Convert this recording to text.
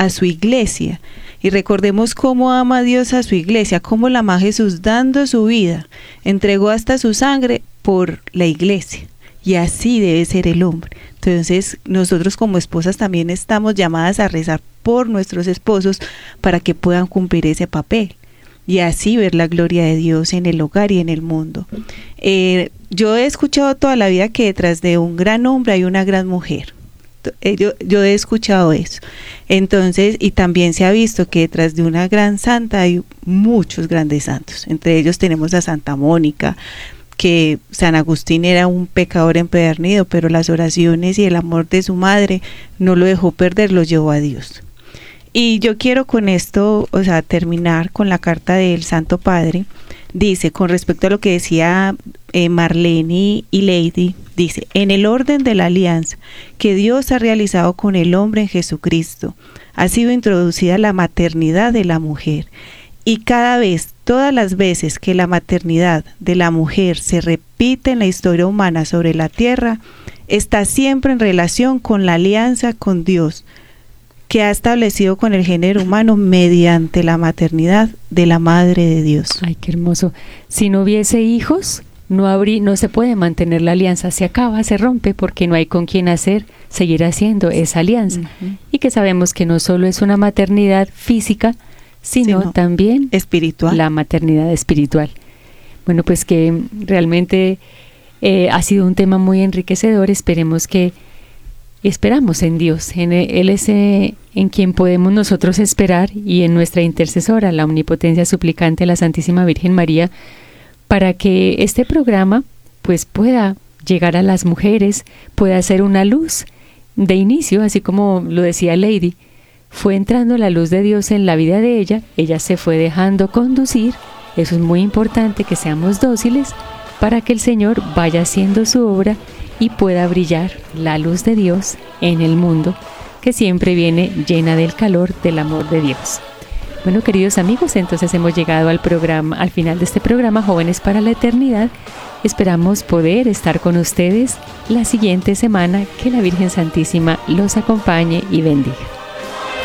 a su iglesia. Y recordemos cómo ama Dios a su iglesia, cómo la ama Jesús dando su vida, entregó hasta su sangre por la iglesia. Y así debe ser el hombre. Entonces, nosotros como esposas también estamos llamadas a rezar por nuestros esposos para que puedan cumplir ese papel y así ver la gloria de Dios en el hogar y en el mundo. Yo he escuchado toda la vida que detrás de un gran hombre hay una gran mujer. Yo he escuchado eso. Entonces, y también se ha visto que detrás de una gran santa hay muchos grandes santos. Entre ellos tenemos a Santa Mónica, que San Agustín era un pecador empedernido, pero las oraciones y el amor de su madre no lo dejó perder, lo llevó a Dios. Y yo quiero con esto, terminar con la carta del Santo Padre. Dice, con respecto a lo que decía Marlene y Lady, dice, en el orden de la alianza que Dios ha realizado con el hombre en Jesucristo, ha sido introducida la maternidad de la mujer. Y todas las veces que la maternidad de la mujer se repite en la historia humana sobre la tierra, está siempre en relación con la alianza con Dios, que ha establecido con el género humano mediante la maternidad de la Madre de Dios. Ay, qué hermoso. Si no hubiese hijos, no se puede mantener la alianza, se acaba, se rompe, porque no hay con quien seguir haciendo esa alianza. Uh-huh. Y que sabemos que no solo es una maternidad física, sino también espiritual. La maternidad espiritual. Bueno, pues que realmente ha sido un tema muy enriquecedor. Esperamos en Dios, Él es en quien podemos nosotros esperar, y en nuestra intercesora, la omnipotencia suplicante, la Santísima Virgen María, para que este programa pues pueda llegar a las mujeres, pueda ser una luz de inicio, así como lo decía Lady. Fue entrando la luz de Dios en la vida de ella se fue dejando conducir. Eso es muy importante, que seamos dóciles para que el Señor vaya haciendo su obra y pueda brillar la luz de Dios en el mundo, que siempre viene llena del calor del amor de Dios. Bueno, queridos amigos, entonces hemos llegado al final de este programa Jóvenes para la Eternidad. Esperamos poder estar con ustedes la siguiente semana. Que la Virgen Santísima los acompañe y bendiga.